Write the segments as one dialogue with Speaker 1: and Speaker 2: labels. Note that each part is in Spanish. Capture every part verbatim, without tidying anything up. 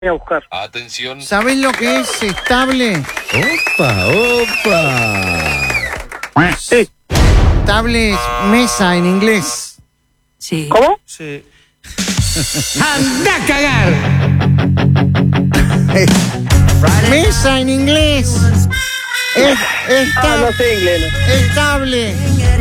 Speaker 1: a buscar.
Speaker 2: Atención.
Speaker 3: ¿Sabés lo que es estable?
Speaker 4: Opa, opa.
Speaker 1: Sí.
Speaker 3: Estable es mesa en inglés.
Speaker 5: Sí.
Speaker 1: ¿Cómo?
Speaker 4: Sí.
Speaker 5: ¡Anda a cagar!
Speaker 3: Mesa en inglés. Es, esta-
Speaker 1: Ah, no sé inglés. No.
Speaker 3: Estable.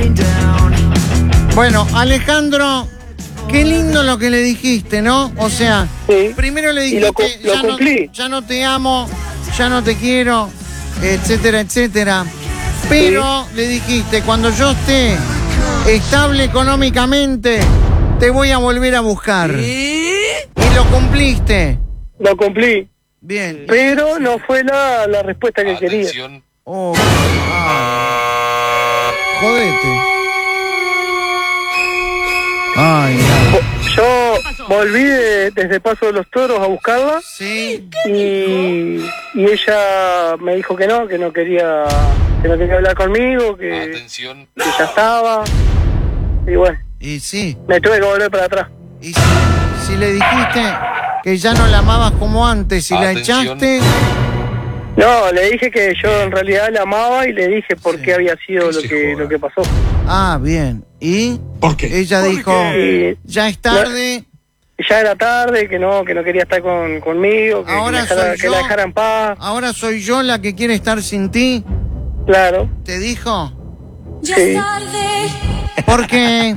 Speaker 3: Bueno, Alejandro, qué lindo lo que le dijiste, ¿no? O sea,
Speaker 1: Sí.
Speaker 3: primero le
Speaker 1: Y
Speaker 3: dijiste,
Speaker 1: lo cu- lo
Speaker 3: ya, no,
Speaker 1: cumplí.
Speaker 3: ya no te amo, ya no te quiero, etcétera, etcétera. Pero le dijiste, cuando yo esté estable económicamente, te voy a volver a buscar. Y lo cumpliste.
Speaker 1: Lo cumplí.
Speaker 3: Bien.
Speaker 1: Pero no fue la, la respuesta que quería.
Speaker 2: Atención.
Speaker 3: Oh, ah. Jodete. Ay, no.
Speaker 1: Yo volví de- desde Paso de los Toros a buscarla
Speaker 3: Sí.
Speaker 1: y, y ella me dijo que no, que no quería que no quería hablar conmigo, que,
Speaker 2: Atención.
Speaker 1: que ya estaba. Y bueno,
Speaker 3: Y sí.
Speaker 1: me tuve que volver para atrás.
Speaker 3: Y si, si le dijiste que ya no la amabas como antes y la
Speaker 2: Atención.
Speaker 3: echaste,
Speaker 1: No, le dije que yo en realidad la amaba y le dije por
Speaker 3: Sí.
Speaker 1: qué había sido
Speaker 2: Que
Speaker 1: lo
Speaker 2: se
Speaker 1: que
Speaker 2: joda.
Speaker 1: lo que pasó.
Speaker 3: ah, bien. ¿Y?
Speaker 4: ¿Por qué?
Speaker 3: Ella dijo,
Speaker 1: qué?
Speaker 3: ya es tarde,
Speaker 1: Ya era tarde, que no que no quería estar con, conmigo, que,
Speaker 3: Ahora
Speaker 1: que, me dejara-
Speaker 3: soy
Speaker 1: que
Speaker 3: yo.
Speaker 1: la dejara en paz.
Speaker 3: ahora soy yo la que quiere estar sin ti,
Speaker 1: Claro.
Speaker 3: ¿te dijo?
Speaker 1: Sí.
Speaker 3: Porque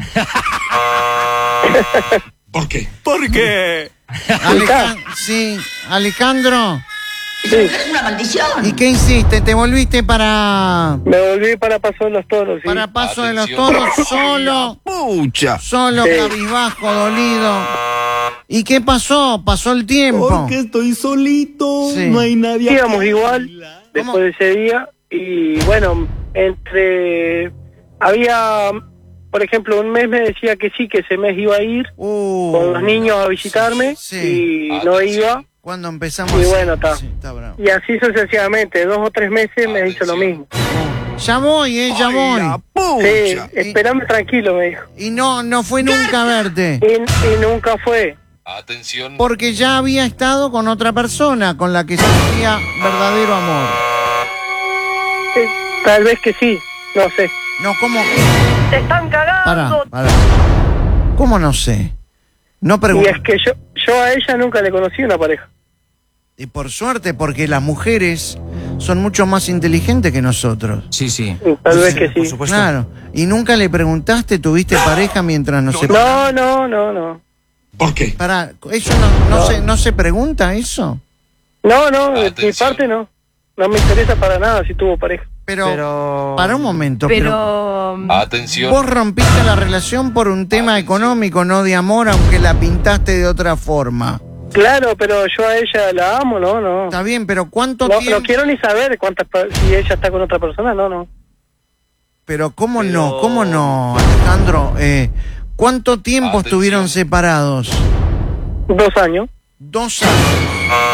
Speaker 4: ¿Por qué? ¿Por qué?
Speaker 3: Aleja- sí, Alejandro,
Speaker 1: Sí.
Speaker 3: ¿y qué hiciste? ¿Te volviste para
Speaker 1: Me volví para Paso de los Toros. Sí.
Speaker 3: para Paso de los
Speaker 2: Atención.
Speaker 3: Toros solo?
Speaker 4: Pucha.
Speaker 3: Solo,
Speaker 1: Sí.
Speaker 3: cabizbajo, dolido. ¿Y qué pasó? Pasó el tiempo.
Speaker 4: Porque estoy solito,
Speaker 3: Sí.
Speaker 4: no hay nadie.
Speaker 1: Íbamos
Speaker 4: aquí.
Speaker 1: igual después
Speaker 3: ¿Cómo?
Speaker 1: de ese día y bueno, entre había, por ejemplo, un mes me decía que sí, que ese mes iba a ir
Speaker 3: Uh,
Speaker 1: con los niños a visitarme
Speaker 3: Sí.
Speaker 1: y no
Speaker 2: Atención.
Speaker 1: iba.
Speaker 3: Cuando empezamos
Speaker 1: Y
Speaker 3: así.
Speaker 1: bueno, está.
Speaker 3: Sí, está bravo.
Speaker 1: Y así sucesivamente, dos o tres meses me hizo lo
Speaker 2: Atención.
Speaker 1: mismo.
Speaker 3: Ya voy, eh, ya
Speaker 4: Ay,
Speaker 3: voy.
Speaker 4: la
Speaker 1: Sí,
Speaker 4: pucha.
Speaker 1: esperame tranquilo, me dijo.
Speaker 3: Y no, no fue nunca a verte.
Speaker 1: Y, y nunca fue.
Speaker 2: Atención.
Speaker 3: Porque ya había estado con otra persona con la que sentía verdadero amor.
Speaker 1: Eh, Tal vez que sí, no sé.
Speaker 3: No, ¿cómo?
Speaker 1: ¡Te están
Speaker 3: Pará,
Speaker 1: cagando!
Speaker 3: pará. ¿Cómo no sé? No
Speaker 1: Y
Speaker 3: pregunto.
Speaker 1: es que yo, yo a ella nunca le conocí una pareja.
Speaker 3: Y por suerte, porque las mujeres son mucho más inteligentes que nosotros.
Speaker 5: Sí, sí.
Speaker 1: Tal vez que sí.
Speaker 3: Claro. ¿Y nunca le preguntaste, tuviste pareja mientras no, se...
Speaker 1: No, no, no, no.
Speaker 4: ¿Por qué?
Speaker 3: Pará, ¿eso no, no,
Speaker 1: No.
Speaker 3: Se, no se pregunta eso?
Speaker 1: No, no, de mi
Speaker 2: Atención.
Speaker 1: parte no. No me interesa para nada si tuvo pareja.
Speaker 3: Pero,
Speaker 1: Pero...
Speaker 3: para un momento, pero...
Speaker 5: Pero.
Speaker 2: Atención.
Speaker 3: Vos rompiste la relación por un tema
Speaker 2: Atención.
Speaker 3: económico, no de amor, aunque la pintaste de otra forma.
Speaker 1: Claro, pero yo a ella la amo, no, no.
Speaker 3: Está bien, pero ¿cuánto
Speaker 1: No,
Speaker 3: tiempo?
Speaker 1: no quiero ni saber cuántas pa- si ella está con otra persona, no, no.
Speaker 3: Pero ¿cómo
Speaker 2: Pero-
Speaker 3: no? ¿Cómo no, Alejandro? Eh, ¿Cuánto tiempo
Speaker 2: Atención.
Speaker 3: estuvieron separados?
Speaker 1: Dos años.
Speaker 3: Dos años.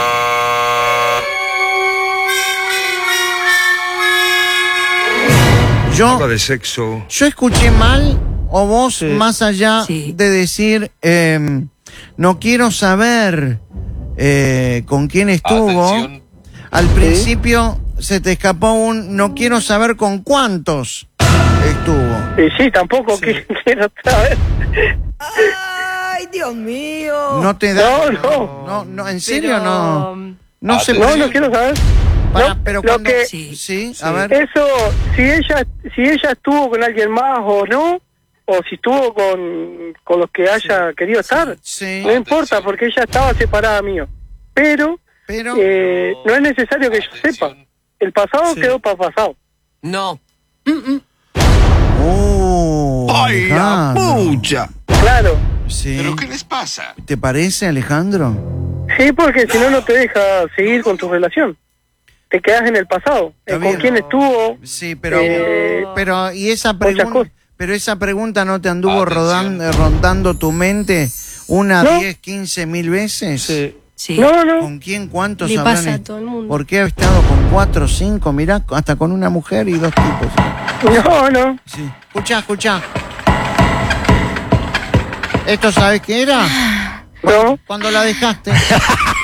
Speaker 3: Yo,
Speaker 6: de sexo.
Speaker 3: yo escuché mal o vos
Speaker 1: Sí.
Speaker 3: más allá
Speaker 5: Sí.
Speaker 3: de decir eh, no quiero saber eh, con quién estuvo.
Speaker 2: Atención.
Speaker 3: Al principio se te escapó un no quiero saber con cuántos estuvo.
Speaker 1: Y sí, tampoco qui- quiero saber.
Speaker 5: ¡Ay, Dios mío!
Speaker 3: No te da.
Speaker 1: No, no.
Speaker 3: No, no, en serio
Speaker 5: Pero,
Speaker 3: no. No se
Speaker 1: No,
Speaker 2: Atención.
Speaker 1: no quiero saber.
Speaker 3: Pará,
Speaker 1: No,
Speaker 3: pero
Speaker 1: lo
Speaker 3: cuando-
Speaker 1: que-
Speaker 3: sí,
Speaker 5: Sí.
Speaker 3: a ver.
Speaker 1: Eso, si ella si ella estuvo con alguien más o no, o si estuvo con, con los que haya querido estar,
Speaker 3: Sí,
Speaker 1: no importa, porque ella estaba separada mío. Pero
Speaker 3: pero
Speaker 1: eh, no es necesario que yo sepa.
Speaker 2: Atención.
Speaker 1: El pasado
Speaker 3: Sí.
Speaker 1: quedó para pasado.
Speaker 5: No.
Speaker 3: oh,
Speaker 4: ¡Ay, la
Speaker 3: Alejandro.
Speaker 4: pucha!
Speaker 1: Claro.
Speaker 3: Sí.
Speaker 2: ¿Pero qué les pasa?
Speaker 3: ¿Te parece, Alejandro?
Speaker 1: Sí, porque si no, no te deja seguir con tu relación. Te quedas en el pasado.
Speaker 3: Está
Speaker 1: Eh, con
Speaker 3: bien.
Speaker 1: quién estuvo.
Speaker 3: Sí, pero
Speaker 1: Eh,
Speaker 3: pero y esa
Speaker 1: muchas
Speaker 3: pregunta,
Speaker 1: cosas.
Speaker 3: pero esa pregunta no te anduvo
Speaker 2: Atención.
Speaker 3: rodando, rondando tu mente una,
Speaker 1: No.
Speaker 3: diez, quince mil veces.
Speaker 5: Sí.
Speaker 1: No, no.
Speaker 3: ¿Con quién cuántos
Speaker 7: Le
Speaker 3: habrán
Speaker 7: pasa a
Speaker 3: est-
Speaker 7: todo el mundo.
Speaker 3: ¿Por qué ha estado con cuatro, cinco? Mirá, hasta con una mujer y dos tipos.
Speaker 1: No, no.
Speaker 3: Sí. Escuchá, escuchá. ¿Esto sabes qué era?
Speaker 1: No.
Speaker 3: Cuando la dejaste.